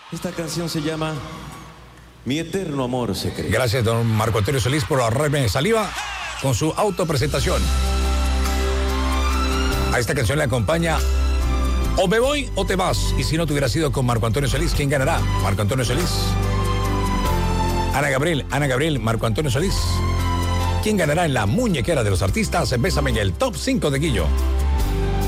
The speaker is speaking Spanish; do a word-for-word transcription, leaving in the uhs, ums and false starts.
Esta canción se llama Mi Eterno Amor Secreto. Gracias, don Marco Antonio Solís, por ahorrarme saliva con su autopresentación. A esta canción le acompaña O me voy o te vas. Y si no te hubieras ido con Marco Antonio Solís, ¿quién ganará? Marco Antonio Solís. Ana Gabriel, Ana Gabriel, Marco Antonio Solís. ¿Quién ganará en la muñequera de los artistas? Bésame en el top cinco de Guillo.